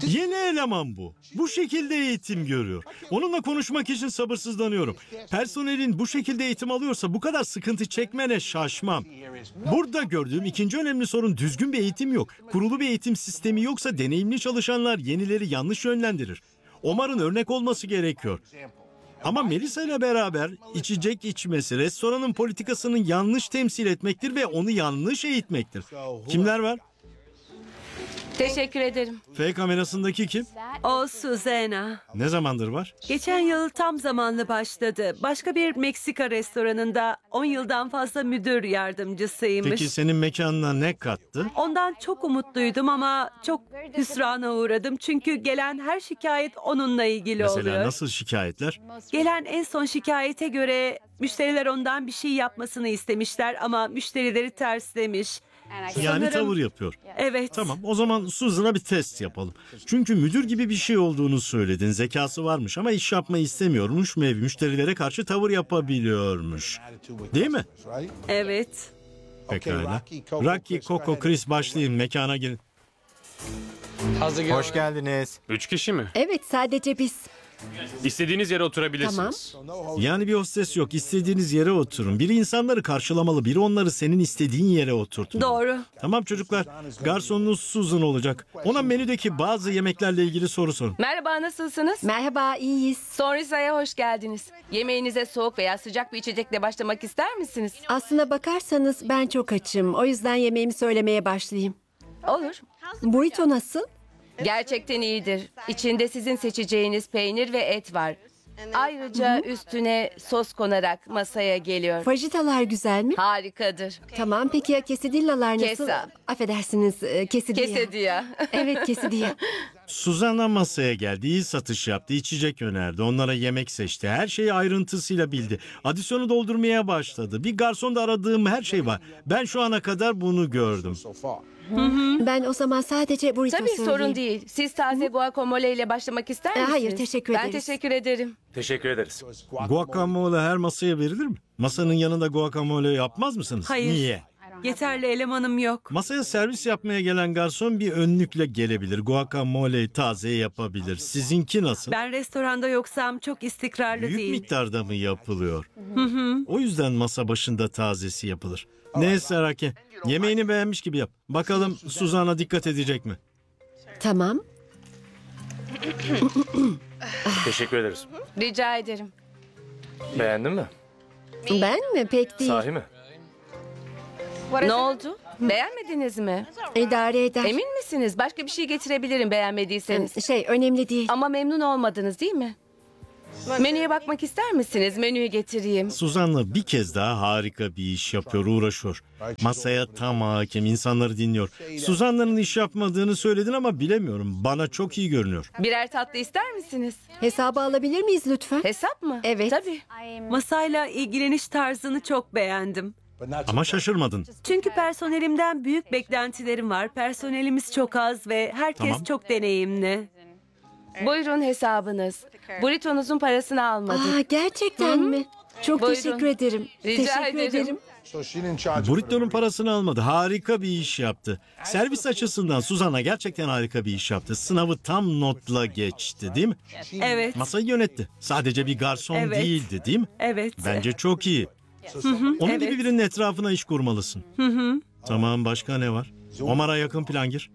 Yeni eleman bu. Bu şekilde eğitim görüyor. Onunla konuşmak için sabırsızlanıyorum. Personelin bu şekilde eğitim alıyorsa bu kadar sıkıntı çekmene şaşmam. Burada gördüğüm ikinci önemli sorun düzgün bir eğitim yok. Kurulu bir eğitim sistemi yoksa deneyimli çalışanlar yenileri yanlış yönlendirir. Omar'ın örnek olması gerekiyor. Ama Melissa ile beraber içecek içmesi restoranın politikasını yanlış temsil etmektir ve onu yanlış eğitmektir. Kimler var? Teşekkür ederim. F kamerasındaki kim? O Suzana. Ne zamandır var? Geçen yıl tam zamanlı başladı. Başka bir Meksika restoranında 10 yıldan fazla müdür yardımcısıymış. Peki senin mekanına ne kattı? Ondan çok umutluydum ama çok hüsrana uğradım. Çünkü gelen her şikayet onunla ilgili Mesela oluyor. nasıl şikayetler? Gelen en son şikayete göre müşteriler ondan bir şey yapmasını istemişler ama müşterileri terslemiş. Yani Sanırım- tavır yapıyor. Evet. Tamam, o zaman Susan'a bir test yapalım. Çünkü müdür gibi bir şey olduğunu söyledin. Zekası varmış ama iş yapmayı istemiyormuş ve müşterilere karşı tavır yapabiliyormuş. Değil mi? Evet. Pekala. Rocky, Coco, Chris başlayın. Mekana girin. Hoş geldiniz. 3 kişi mi? Evet, sadece biz. İstediğiniz yere oturabilirsiniz. Yani bir hostes yok. İstediğiniz yere oturun. Biri insanları karşılamalı. Biri onları senin istediğin yere oturtun. Doğru. Tamam çocuklar. Garsonunuz Susan olacak. Ona menüdeki bazı yemeklerle ilgili soru sorun. Merhaba, nasılsınız? Merhaba, iyiyiz. Sonrisa'ya hoş geldiniz. Yemeğinize soğuk veya sıcak bir içecekle başlamak ister misiniz? Aslına bakarsanız ben çok açım. O yüzden yemeğimi söylemeye başlayayım. Olur. Burrito nasıl? Gerçekten iyidir. İçinde sizin seçeceğiniz peynir ve et var. Ayrıca üstüne sos konarak masaya geliyor. Fajitalar güzel mi? Harikadır. Tamam, peki ya quesadillalar nasıl? Kesa. Affedersiniz, quesadilla. Quesadilla. Evet, quesadilla. Suzan'a masaya geldi, iyi satış yaptı, içecek önerdi, onlara yemek seçti, her şeyi ayrıntısıyla bildi. Adisyonu doldurmaya başladı. Bir garsonda aradığım her şey var. Ben şu ana kadar bunu gördüm. Ben o zaman sadece burrito Tabii söyleyeyim. sorun değil. Siz taze guacamole ile başlamak ister misiniz? Hayır, teşekkür Ben ederiz. teşekkür ederim. Teşekkür ederiz. Guacamole her masaya verilir mi? Masanın yanında guacamole yapmaz mısınız? Hayır. Niye? Yeterli elemanım yok. Masaya servis yapmaya gelen garson bir önlükle gelebilir. Guacamole'yi taze yapabilir. Sizinki nasıl? Ben restoranda yoksam çok istikrarlı Büyük değil. miktarda mı yapılıyor? O yüzden masa başında tazesi yapılır. Neyse Raki, yemeğini beğenmiş gibi yap. Bakalım Suzan'a dikkat edecek mi? Tamam. Teşekkür ederiz. Rica ederim. Beğendin mi? Ben mi? Pek değil. Sahi mi? Ne oldu? Beğenmediniz mi? İdare eder. Emin misiniz? Başka bir şey getirebilirim beğenmediyseniz. Önemli değil. Ama memnun olmadınız değil mi? Menüye bakmak ister misiniz? Menüyü getireyim. Suzan'la bir kez daha harika bir iş yapıyor, uğraşıyor. Masaya tam hakim, insanları dinliyor. Suzan'ların iş yapmadığını söyledin ama bilemiyorum. Bana çok iyi görünüyor. Birer tatlı ister misiniz? Hesabı alabilir miyiz lütfen? Hesap mı? Evet. Tabii. Masayla ilgileniş tarzını çok beğendim. Ama şaşırmadın. Çünkü personelimden büyük beklentilerim var. Personelimiz çok az ve herkes Tamam. çok deneyimli. Buyurun hesabınız. Burritonuzun parasını almadık. Gerçekten mi? Çok Buyurun. teşekkür ederim. Rica Teşekkür ederim. ederim. Burrito'nun parasını almadı. Harika bir iş yaptı. Servis açısından Suzan'a gerçekten harika bir iş yaptı. Sınavı tam notla geçti, değil mi? Evet, Masayı yönetti. Sadece bir garson Evet. değildi, değil mi? evet. Bence çok iyi. Onun evet. gibi birinin etrafına iş kurmalısın. Tamam, başka ne var? Omar'a yakın plan gir.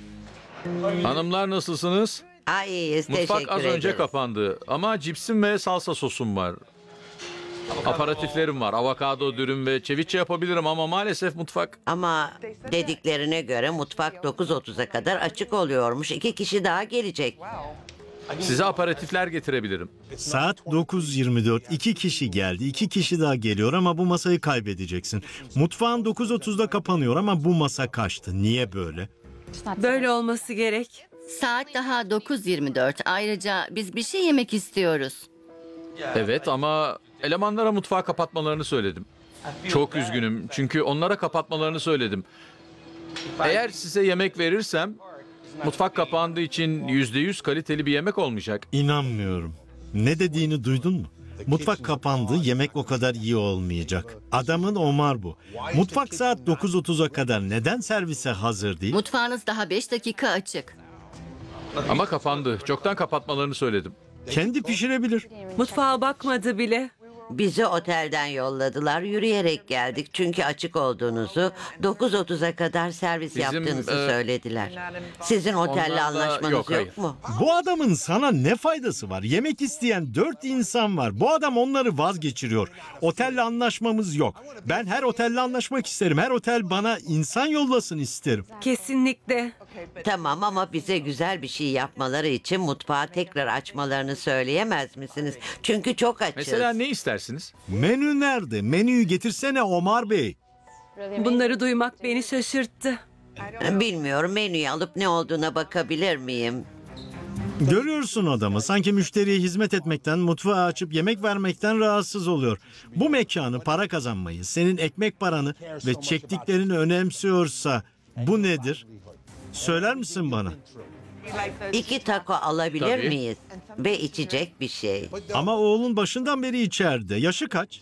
Hanımlar nasılsınız? İyiyiz, Mutfak teşekkür az önce ederiz. kapandı ama cipsim ve salsa sosum var. Aparatiflerim var. Avokado dürüm ve ceviche yapabilirim ama maalesef mutfak... Ama dediklerine göre mutfak 9.30'a kadar açık oluyormuş. 2 kişi daha gelecek. Size aparatifler getirebilirim. Saat 9.24. 2 kişi geldi. 2 kişi daha geliyor ama bu masayı kaybedeceksin. Mutfağın 9.30'da kapanıyor ama bu masa kaçtı. Niye böyle? Böyle olması gerek. Saat daha 9:24. Ayrıca biz bir şey yemek istiyoruz. Evet ama elemanlara mutfağı kapatmalarını söyledim. Çok üzgünüm çünkü onlara kapatmalarını söyledim. Eğer size yemek verirsem mutfak kapandığı için %100 kaliteli bir yemek olmayacak. İnanmıyorum. Ne dediğini duydun mu? Mutfak kapandı, yemek o kadar iyi olmayacak. Adamın Omar bu. Mutfak saat 9.30'a kadar neden servise hazır değil? Mutfağınız daha 5 dakika açık. Ama kapandı. Çoktan kapatmalarını söyledim. Kendi pişirebilir. Mutfağa bakmadı bile. Bizi otelden yolladılar. Yürüyerek geldik çünkü açık olduğunuzu, 9.30'a kadar servis Bizim, yaptığınızı söylediler. Sizin otelle onlarla- anlaşmanız yok, hayır. yok mu? Bu adamın sana ne faydası var? Yemek isteyen 4 insan var. Bu adam onları vazgeçiriyor. Otelle anlaşmamız yok. Ben her otelle anlaşmak isterim. Her otel bana insan yollasın isterim. Kesinlikle. Tamam ama bize güzel bir şey yapmaları için mutfağı tekrar açmalarını söyleyemez misiniz? Çünkü çok açız. Mesela ne istersiniz? Menü nerede? Menüyü getirsene Omar Bey. Bunları duymak beni şaşırttı. Bilmiyorum, menüyü alıp ne olduğuna bakabilir miyim? Görüyorsun adamı. Sanki müşteriye hizmet etmekten, mutfağı açıp yemek vermekten rahatsız oluyor. Bu mekanı, para kazanmayı, senin ekmek paranı ve çektiklerini önemsiyorsa bu nedir? Söyler misin bana? 2 taco alabilir Tabii. miyiz? Ve içecek bir şey. Ama oğlun başından beri içeride. Yaşı kaç?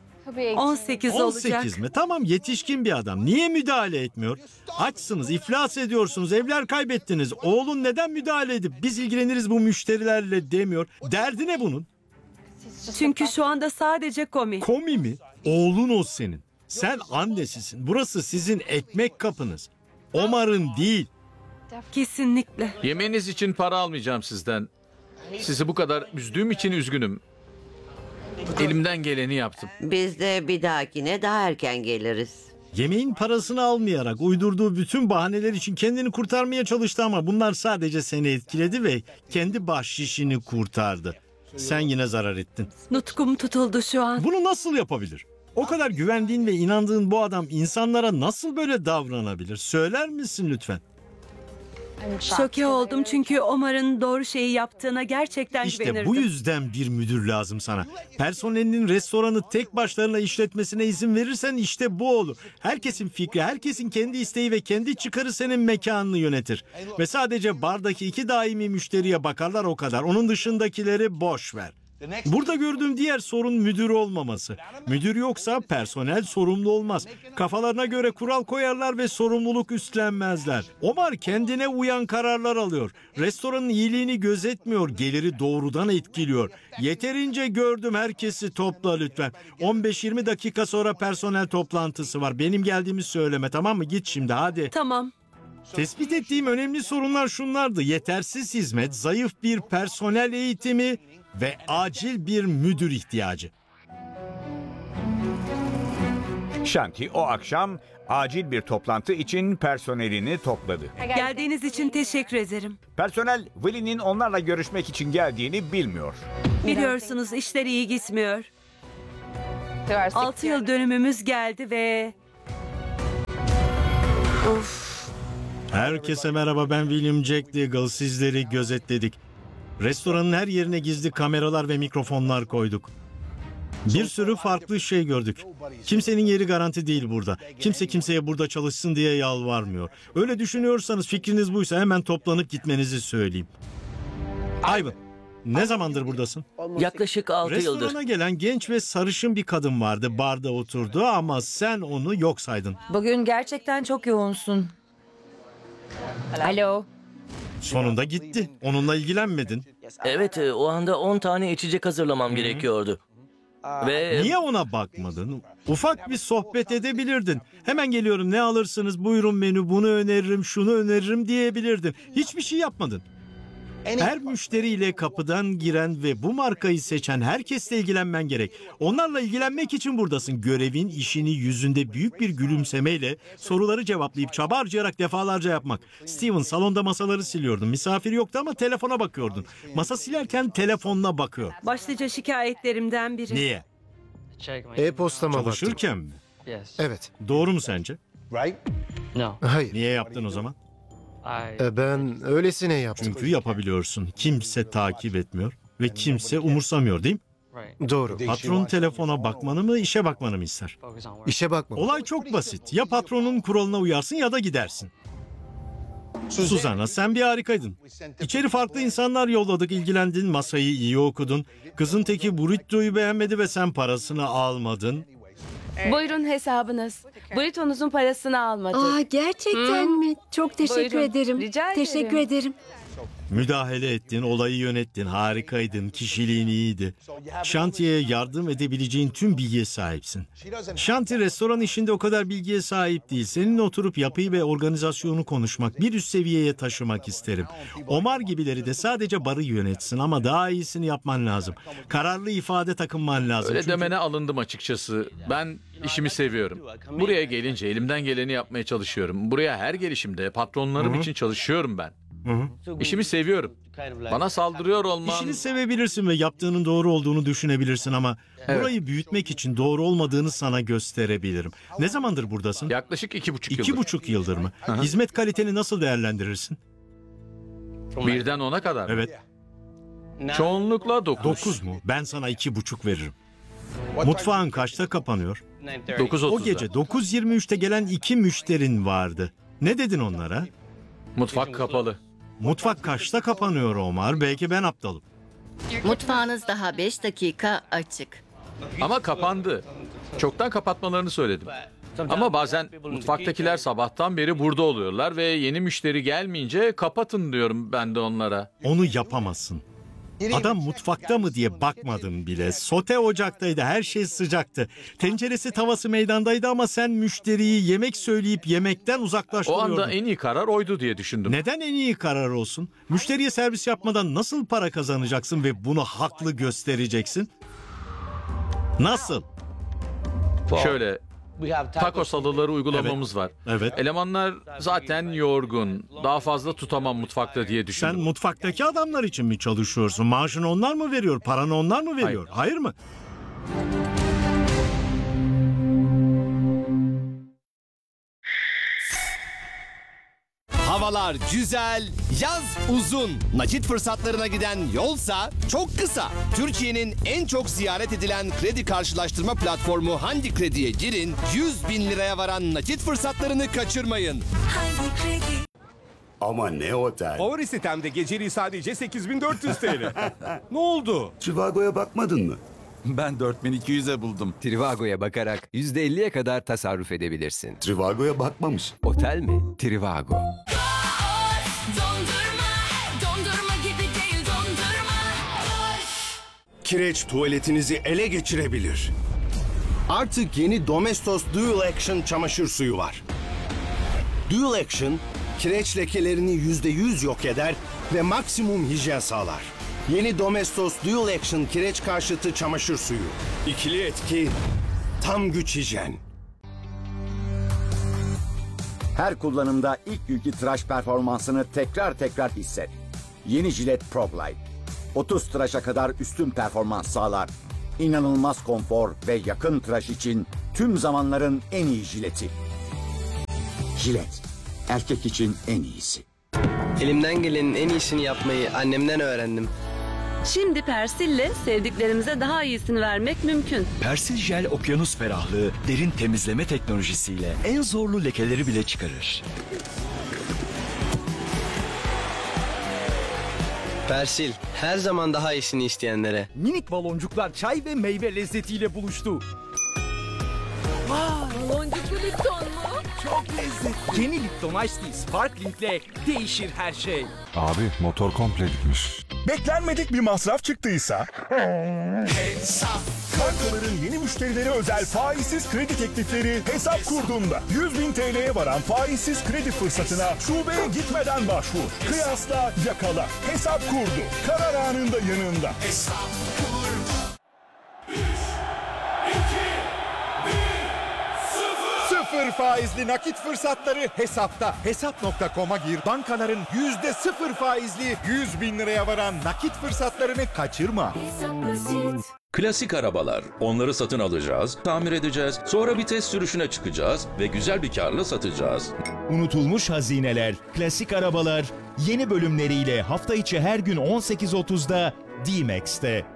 18 olacak. 18 mi? Tamam, yetişkin bir adam. Niye müdahale etmiyor? Açsınız, iflas ediyorsunuz, evler kaybettiniz. Oğlun neden müdahale edip biz ilgileniriz bu müşterilerle demiyor? Derdi ne bunun? Çünkü şu anda sadece komik. Komi mi? Oğlun o senin. Sen annesisin. Burası sizin ekmek kapınız. Omar'ın değil. Kesinlikle. Yemeğiniz için para almayacağım sizden. Sizi bu kadar üzdüğüm için üzgünüm. Elimden geleni yaptım. Biz de bir dahakine daha erken geliriz. Yemeğin parasını almayarak uydurduğu bütün bahaneler için kendini kurtarmaya çalıştı ama bunlar sadece seni etkiledi ve kendi bahşişini kurtardı. Sen yine zarar ettin. Nutkum tutuldu şu an. Bunu nasıl yapabilir? O kadar güvendiğin ve inandığın bu adam insanlara nasıl böyle davranabilir? Söyler misin lütfen? Şoke oldum çünkü Omar'ın doğru şeyi yaptığına gerçekten İşte güvenirdim. bu yüzden bir müdür lazım sana. Personelinin restoranı tek başlarına işletmesine izin verirsen işte bu olur. Herkesin fikri, herkesin kendi isteği ve kendi çıkarı senin mekanını yönetir. Ve sadece bardaki 2 daimi müşteriye bakarlar, o kadar. Onun dışındakileri boş ver. Burada gördüğüm diğer sorun müdür olmaması. Müdür yoksa personel sorumlu olmaz. Kafalarına göre kural koyarlar ve sorumluluk üstlenmezler. Omar kendine uyan kararlar alıyor. Restoranın iyiliğini gözetmiyor, geliri doğrudan etkiliyor. Yeterince gördüm, herkesi topla lütfen. 15-20 dakika sonra personel toplantısı var. Benim geldiğimi söyleme, tamam mı? Git şimdi hadi. Tamam. Tespit ettiğim önemli sorunlar şunlardı: yetersiz hizmet, zayıf bir personel eğitimi ve acil bir müdür ihtiyacı. Shanti o akşam acil bir toplantı için personelini topladı. Geldiğiniz için teşekkür ederim. Personel Willy'nin onlarla görüşmek için geldiğini bilmiyor. Biliyorsunuz işler iyi gitmiyor. 6 yıl dönümümüz geldi ve... Herkese merhaba, ben William Jack Deagle. Sizleri gözetledik. Restoranın her yerine gizli kameralar ve mikrofonlar koyduk. Bir sürü farklı şey gördük. Kimsenin yeri garanti değil burada. Kimse kimseye burada çalışsın diye yalvarmıyor. Öyle düşünüyorsanız, fikriniz buysa hemen toplanıp gitmenizi söyleyeyim. Ivan, ne zamandır buradasın? Yaklaşık 6 yıldır. Restorana gelen genç ve sarışın bir kadın vardı. Barda oturdu ama sen onu yok saydın. Bugün gerçekten çok yoğunsun. Alo. Sonunda gitti. Onunla ilgilenmedin. Evet, o anda 10 tane içecek hazırlamam gerekiyordu. Ve Niye ona bakmadın? Ufak bir sohbet edebilirdin. Hemen geliyorum, ne alırsınız, buyurun menü, bunu öneririm, şunu öneririm diyebilirdin. Hiçbir şey yapmadın. Her müşteriyle kapıdan giren ve bu markayı seçen herkesle ilgilenmen gerek. Onlarla ilgilenmek için buradasın. Görevin, işini yüzünde büyük bir gülümsemeyle soruları cevaplayıp çaba harcayarak defalarca yapmak. Steven, salonda masaları siliyordun. Misafir yoktu ama telefona bakıyordun. Masa silerken telefonuna bakıyor. Başlıca şikayetlerimden biri. Niye? E-postama baktım. Çalışırken mi? Evet. Doğru mu sence? Hayır. Niye yaptın o zaman? Ben öylesine yaptım. Çünkü yapabiliyorsun. Kimse takip etmiyor ve kimse umursamıyor, değil mi? Doğru. Patron telefona bakmanı mı, işe bakmanı mı ister? İşe bakma. Olay çok basit. Ya patronun kuralına uyarsın ya da gidersin. Suzan'a, sen bir harikaydın. İçeri farklı insanlar yolladık, ilgilendin, masayı iyi okudun. Kızın teki burrito'yu beğenmedi ve sen parasını almadın. Buyurun hesabınız. Burritonuzun parasını almadık. Gerçekten mi? Çok teşekkür Buyurun, ederim. rica ederim. Teşekkür ederim. Müdahale ettin, olayı yönettin, harikaydın, kişiliğin iyiydi. Şantiye yardım edebileceğin tüm bilgiye sahipsin. Şanti restoran işinde o kadar bilgiye sahip değil. Seninle oturup yapıyı ve organizasyonu konuşmak, bir üst seviyeye taşımak isterim. Omar gibileri de sadece barı yönetsin ama daha iyisini yapman lazım. Kararlı ifade takınman lazım. Öyle Çünkü- demene alındım açıkçası. Ben işimi seviyorum. Buraya gelince elimden geleni yapmaya çalışıyorum. Buraya her gelişimde patronlarım için çalışıyorum ben. İşimi seviyorum. Bana saldırıyor olman... İşini sevebilirsin ve yaptığının doğru olduğunu düşünebilirsin ama burayı büyütmek için doğru olmadığını sana gösterebilirim. Ne zamandır buradasın? Yaklaşık 2,5 yıldır. 2,5 yıldır mı? Hizmet kaliteni nasıl değerlendirirsin? 1'den 10'a kadar. Evet. Çoğunlukla 9. 9 mu? Ben sana 2,5 veririm. Mutfağın kaçta kapanıyor? 9.30'da. O gece 9.23'te gelen 2 müşterin vardı. Ne dedin onlara? Mutfak kapalı. Mutfak kaçta kapanıyor Omar? Belki ben aptalım. Mutfağınız daha 5 dakika açık. Ama kapandı. Çoktan kapatmalarını söyledim. Ama bazen mutfaktakiler sabahtan beri burada oluyorlar ve yeni müşteri gelmeyince kapatın diyorum ben de onlara. Onu yapamazsın. Adam mutfakta mı diye bakmadım bile. Sote ocaktaydı, her şey sıcaktı. Tenceresi tavası meydandaydı ama sen müşteriyi yemek söyleyip yemekten O uzaklaştırıyordun. anda en iyi karar oydu diye düşündüm. Neden en iyi karar olsun? Müşteriye servis yapmadan nasıl para kazanacaksın ve bunu haklı göstereceksin? Nasıl? Şöyle taco salıları uygulamamız var. Evet. Elemanlar zaten yorgun. Daha fazla tutamam mutfakta diye Sen düşündüm. mutfaktaki adamlar için mi çalışıyorsun? Maaşını onlar mı veriyor? Paranı onlar mı veriyor? Hayır mı? Havalar güzel, yaz uzun. Nakit fırsatlarına giden yolsa çok kısa. Türkiye'nin en çok ziyaret edilen kredi karşılaştırma platformu Handi Kredi'ye girin. 100.000 liraya varan nakit fırsatlarını kaçırmayın. Ama ne otel? Favori sitemde geceliği sadece 8400 TL. Ne oldu? Trivago'ya bakmadın mı? Ben 4200'e buldum. Trivago'ya bakarak %50'ye kadar tasarruf edebilirsin. Trivago'ya bakmamış. Otel mi? Trivago. Dondurma gibi değil dondurma. Kireç tuvaletinizi ele geçirebilir. Artık yeni Domestos Dual Action çamaşır suyu var. Dual Action, kireç lekelerini %100 yok eder ve maksimum hijyen sağlar. Yeni Domestos Dual Action kireç karşıtı çamaşır suyu. İkili etki, tam güç hijyen. Her kullanımda ilk günkü tıraş performansını tekrar hisset. Yeni Gillette Pro Glide. 30 tıraşa kadar üstün performans sağlar. İnanılmaz konfor ve yakın tıraş için tüm zamanların en iyi jileti. Gillette, erkek için en iyisi. Elimden gelenin en iyisini yapmayı annemden öğrendim. Şimdi Persil'le sevdiklerimize daha iyisini vermek mümkün. Persil Jel okyanus ferahlığı derin temizleme teknolojisiyle en zorlu lekeleri bile çıkarır. Persil, her zaman daha iyisini isteyenlere. Minik baloncuklar çay ve meyve lezzetiyle buluştu. Baloncuklu Lipton mu? Çok lezzetli. Yeni Lipton Ice Tea Sparkling'le değişir her şey. Abi motor komple gitmiş. Beklenmedik bir masraf çıktıysa... Hesap. Bankaların yeni müşterilere özel faizsiz kredi teklifleri hesap kurduğunda 100.000 TL'ye varan faizsiz kredi fırsatına şubeye gitmeden başvur. Kıyasla, yakala. Hesap kurdu. Karar anında yanında. Hesap kurdu. 0 faizli nakit fırsatları hesapta. Hesap.com'a gir. Bankaların %0 faizli 100.000 liraya varan nakit fırsatlarını kaçırma. Klasik arabalar. Onları satın alacağız, tamir edeceğiz, sonra bir test sürüşüne çıkacağız ve güzel bir karla satacağız. Unutulmuş hazineler, klasik arabalar yeni bölümleriyle hafta içi her gün 18.30'da D-Max'te.